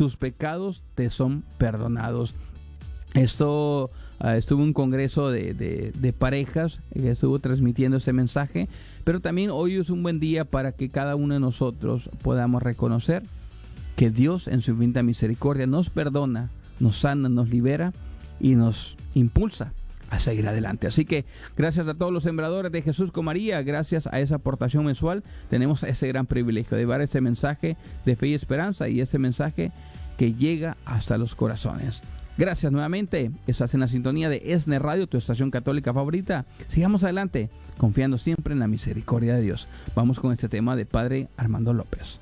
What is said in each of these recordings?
tus pecados te son perdonados. Estuvo un congreso de parejas que estuvo transmitiendo ese mensaje, pero también hoy es un buen día para que cada uno de nosotros podamos reconocer que Dios en su infinita misericordia nos perdona, nos sana, nos libera y nos impulsa a seguir adelante. Así que gracias a todos los sembradores de Jesús con María, gracias a esa aportación mensual, tenemos ese gran privilegio de llevar ese mensaje de fe y esperanza y ese mensaje que llega hasta los corazones. Gracias nuevamente. Estás en la sintonía de ESNE Radio, tu estación católica favorita. Sigamos adelante, confiando siempre en la misericordia de Dios. Vamos con este tema de Padre Armando López.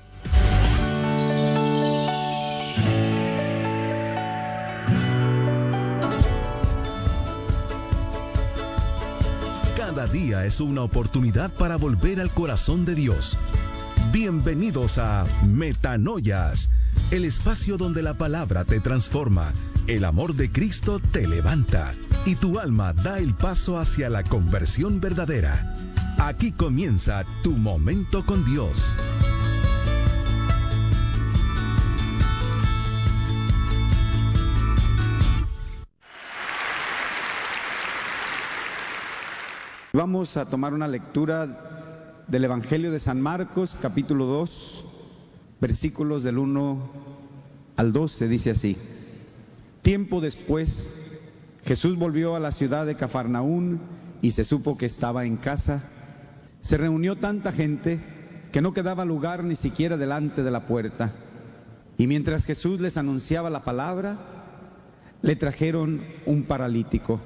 Cada día es una oportunidad para volver al corazón de Dios. Bienvenidos a Metanoias, el espacio donde la palabra te transforma, el amor de Cristo te levanta y tu alma da el paso hacia la conversión verdadera. Aquí comienza tu momento con Dios. Vamos a tomar una lectura del Evangelio de San Marcos, capítulo 2, versículos del 1 al 12, dice así. Tiempo después, Jesús volvió a la ciudad de Cafarnaún y se supo que estaba en casa. Se reunió tanta gente que no quedaba lugar ni siquiera delante de la puerta. Y mientras Jesús les anunciaba la palabra, le trajeron un paralítico.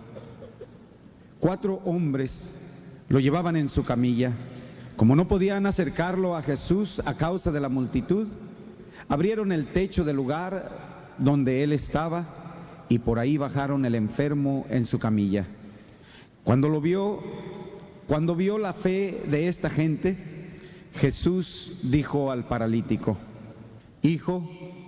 4 hombres lo llevaban en su camilla. Como no podían acercarlo a Jesús a causa de la multitud, abrieron el techo del lugar donde él estaba y por ahí bajaron el enfermo en su camilla. Cuando vio la fe de esta gente, Jesús dijo al paralítico: Hijo,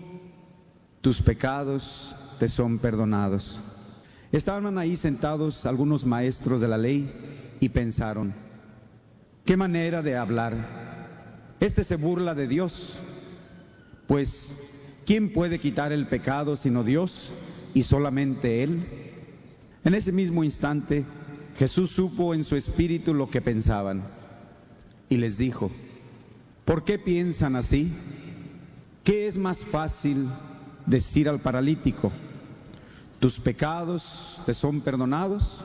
tus pecados te son perdonados. Estaban ahí sentados algunos maestros de la ley y pensaron: ¿qué manera de hablar? Este se burla de Dios. Pues, ¿quién puede quitar el pecado sino Dios y solamente Él? En ese mismo instante, Jesús supo en su espíritu lo que pensaban y les dijo: ¿por qué piensan así? ¿Qué es más fácil decir al paralítico: tus pecados te son perdonados?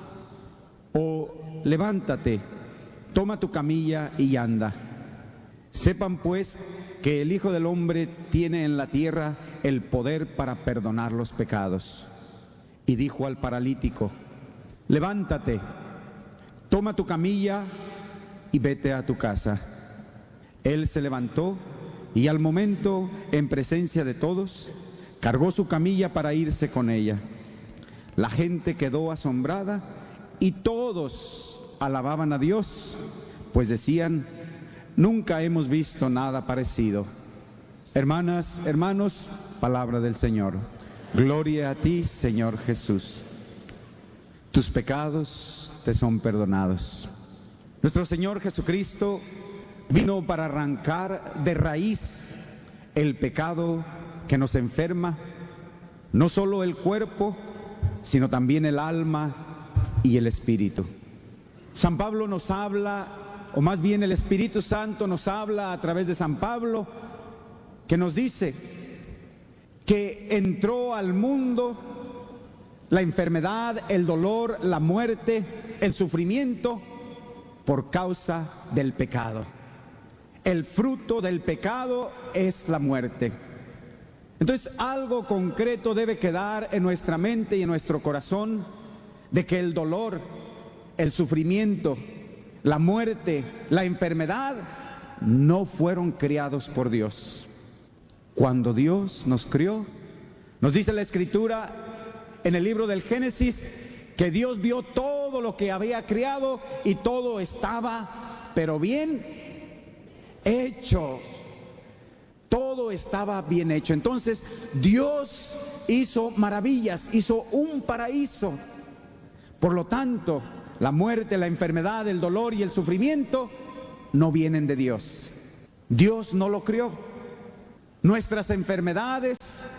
O levántate, toma tu camilla y anda. Sepan pues que el Hijo del Hombre tiene en la tierra el poder para perdonar los pecados. Y dijo al paralítico: levántate, toma tu camilla y vete a tu casa. Él se levantó y al momento, en presencia de todos, cargó su camilla para irse con ella. La gente quedó asombrada y todos alababan a Dios, pues decían: nunca hemos visto nada parecido. Hermanas, hermanos, palabra del Señor. Gloria a ti, Señor Jesús. Tus pecados te son perdonados. Nuestro Señor Jesucristo vino para arrancar de raíz el pecado que nos enferma, no solo el cuerpo, sino también el alma y el espíritu. San Pablo nos habla, o más bien el Espíritu Santo nos habla a través de San Pablo, que nos dice que entró al mundo la enfermedad, el dolor, la muerte, el sufrimiento por causa del pecado. El fruto del pecado es la muerte. Entonces, algo concreto debe quedar en nuestra mente y en nuestro corazón, de que el dolor, el sufrimiento, la muerte, la enfermedad no fueron creados por Dios. Cuando Dios nos crió, nos dice la Escritura en el libro del Génesis que Dios vio todo lo que había creado y todo estaba, pero bien hecho. Todo estaba bien hecho. Entonces Dios hizo maravillas, hizo un paraíso. Por lo tanto, la muerte, la enfermedad, el dolor y el sufrimiento no vienen de Dios. Dios no lo creó. Nuestras enfermedades,